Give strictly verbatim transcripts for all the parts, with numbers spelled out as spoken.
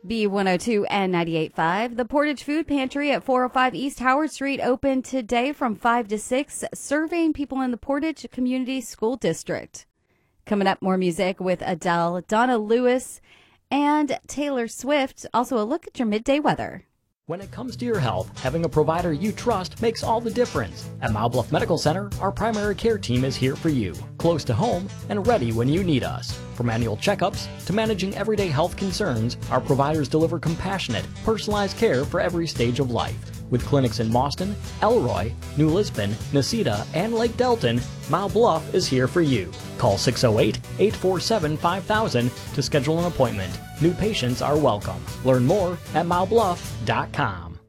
B one oh two and ninety-eight point five. The Portage Food Pantry at four oh five East Howard Street open today from five to six, serving people in the Portage Community School District. Coming up, more music with Adele, Donna Lewis, and Taylor Swift. Also a look at your midday weather. When it comes to your health, having a provider you trust makes all the difference. At Mile Bluff Medical Center, our primary care team is here for you, close to home and ready when you need us. From annual checkups to managing everyday health concerns, our providers deliver compassionate, personalized care for every stage of life. With clinics in Boston, Elroy, New Lisbon, Necedah, and Lake Delton, Mile Bluff is here for you. Call six oh eight, eight four seven, five thousand to schedule an appointment. New patients are welcome. Learn more at mile bluff dot com.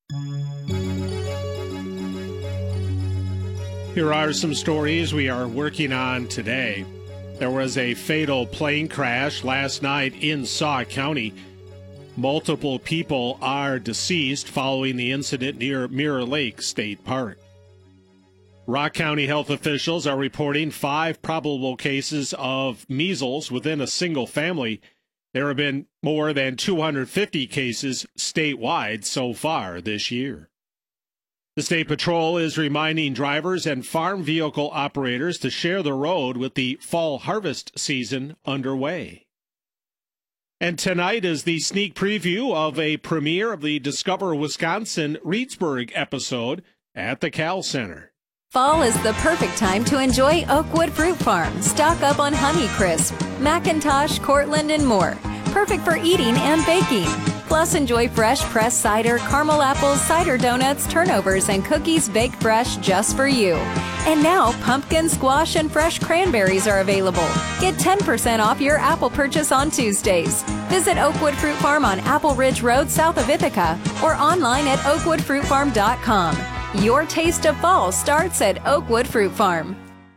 Here are some stories we are working on today. There was a fatal plane crash last night in Sauk County. Multiple people are deceased following the incident near Mirror Lake State Park. Rock County health officials are reporting five probable cases of measles within a single family. There have been more than two hundred fifty cases statewide so far this year. The State Patrol is reminding drivers and farm vehicle operators to share the road with the fall harvest season underway. And tonight is the sneak preview of a premiere of the Discover Wisconsin Reedsburg episode at the Cal Center. Fall is the perfect time to enjoy Oakwood Fruit Farm. Stock up on Honeycrisp, Macintosh, Cortland, and more. Perfect for eating and baking. Plus, enjoy fresh pressed cider, caramel apples, cider donuts, turnovers, and cookies baked fresh just for you. And now, pumpkin, squash, and fresh cranberries are available. Get ten percent off your apple purchase on Tuesdays. Visit Oakwood Fruit Farm on Apple Ridge Road south of Ithaca or online at oakwood fruit farm dot com. Your taste of fall starts at Oakwood Fruit Farm.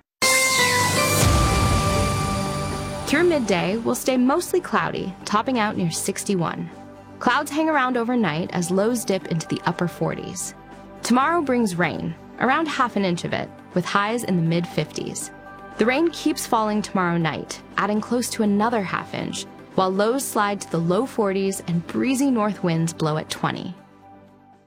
Through midday, we'll stay mostly cloudy, topping out near sixty-one. Clouds hang around overnight as lows dip into the upper forties. Tomorrow brings rain, around half an inch of it, with highs in the mid fifties. The rain keeps falling tomorrow night, adding close to another half inch, while lows slide to the low forties and breezy north winds blow at twenty.